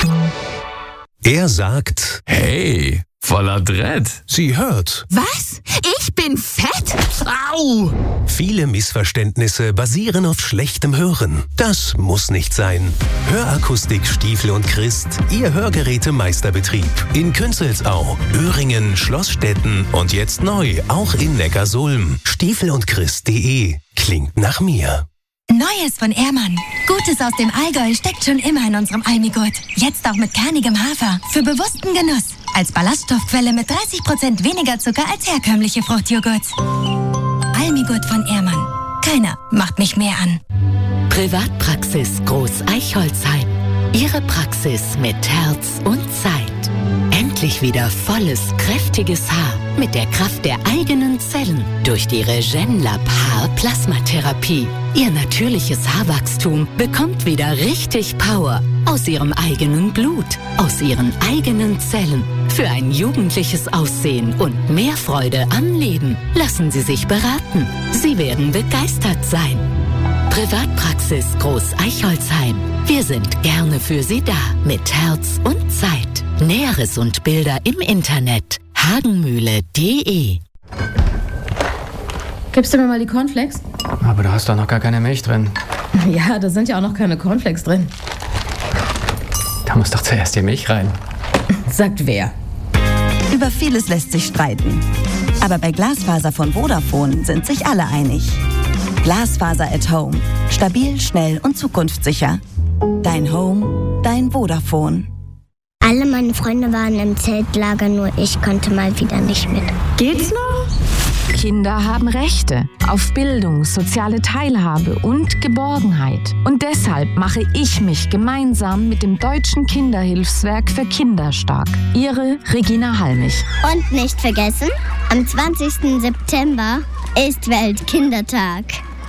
Er sagt, hey, voller Dread. Sie hört. Was? Ich bin fett? Au! Viele Missverständnisse basieren auf schlechtem Hören. Das muss nicht sein. Hörakustik Stiefel und Christ, Ihr Hörgerätemeisterbetrieb. In Künzelsau, Öhringen, Schlossstetten und jetzt neu auch in Neckarsulm. Stiefel-und-Christ.de. Klingt nach mir. Neues von Ehrmann. Gutes aus dem Allgäu steckt schon immer in unserem Almigurt. Jetzt auch mit kernigem Hafer. Für bewussten Genuss. Als Ballaststoffquelle mit 30% weniger Zucker als herkömmliche Fruchtjoghurts. Almigurt von Ehrmann. Keiner macht mich mehr an. Privatpraxis Groß Eichholzheim. Ihre Praxis mit Herz und Zeit. Endlich wieder volles, kräftiges Haar mit der Kraft der eigenen Zellen durch die Regenlab Haar-Plasmatherapie. Ihr natürliches Haarwachstum bekommt wieder richtig Power aus Ihrem eigenen Blut, aus Ihren eigenen Zellen. Für ein jugendliches Aussehen und mehr Freude am Leben lassen Sie sich beraten. Sie werden begeistert sein. Privatpraxis Groß Eichholzheim. Wir sind gerne für Sie da mit Herz und Zeit. Näheres und Bilder im Internet hagenmühle.de. Gibst du mir mal die Cornflakes? Aber da hast doch noch gar keine Milch drin. Ja, da sind ja auch noch keine Cornflakes drin. Da muss doch zuerst die Milch rein. Sagt wer? Über vieles lässt sich streiten. Aber bei Glasfaser von Vodafone sind sich alle einig. Glasfaser at Home. Stabil, schnell und zukunftssicher. Dein Home, dein Vodafone. Alle meine Freunde waren im Zeltlager, nur ich konnte mal wieder nicht mit. Geht's noch? Kinder haben Rechte auf Bildung, soziale Teilhabe und Geborgenheit. Und deshalb mache ich mich gemeinsam mit dem Deutschen Kinderhilfswerk für Kinder stark. Ihre Regina Halmich. Und nicht vergessen, am 20. September ist Weltkindertag.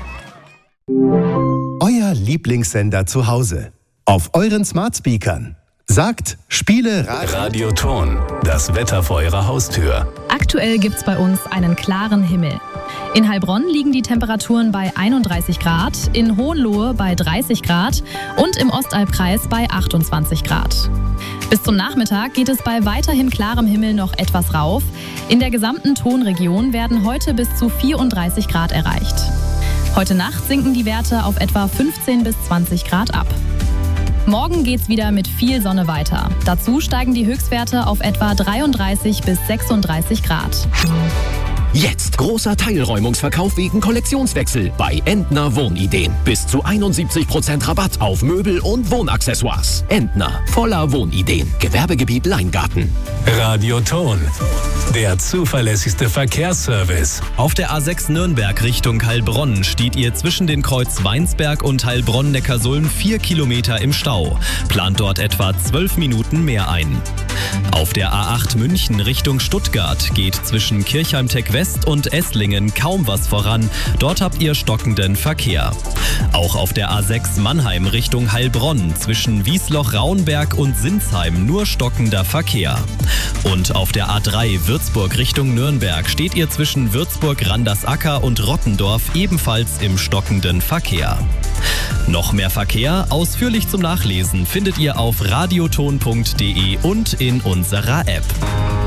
Euer Lieblingssender zu Hause. Auf euren Smartspeakern. Sagt, spiele Radioton, das Wetter vor Ihrer Haustür. Aktuell gibt's bei uns einen klaren Himmel. In Heilbronn liegen die Temperaturen bei 31 Grad, in Hohenlohe bei 30 Grad und im Ostalbkreis bei 28 Grad. Bis zum Nachmittag geht es bei weiterhin klarem Himmel noch etwas rauf. In der gesamten Tonregion werden heute bis zu 34 Grad erreicht. Heute Nacht sinken die Werte auf etwa 15 bis 20 Grad ab. Morgen geht's wieder mit viel Sonne weiter. Dazu steigen die Höchstwerte auf etwa 33 bis 36 Grad. Jetzt großer Teilräumungsverkauf wegen Kollektionswechsel bei Entner Wohnideen. Bis zu 71% Rabatt auf Möbel und Wohnaccessoires. Entner, voller Wohnideen. Gewerbegebiet Leingarten. Radioton, der zuverlässigste Verkehrsservice. Auf der A6 Nürnberg Richtung Heilbronn steht ihr zwischen den Kreuz Weinsberg und Heilbronn-Neckarsulm 4 Kilometer im Stau. Plant dort etwa 12 Minuten mehr ein. Auf der A8 München Richtung Stuttgart geht zwischen Kirchheim-Tech West und Esslingen kaum was voran. Dort habt ihr stockenden Verkehr. Auch auf der A6 Mannheim Richtung Heilbronn zwischen Wiesloch-Raunberg und Sinsheim nur stockender Verkehr. Und auf der A3 Würzburg Richtung Nürnberg steht ihr zwischen Würzburg-Randersacker und Rottendorf ebenfalls im stockenden Verkehr. Noch mehr Verkehr, ausführlich zum Nachlesen, findet ihr auf radioton.de und in unserer App.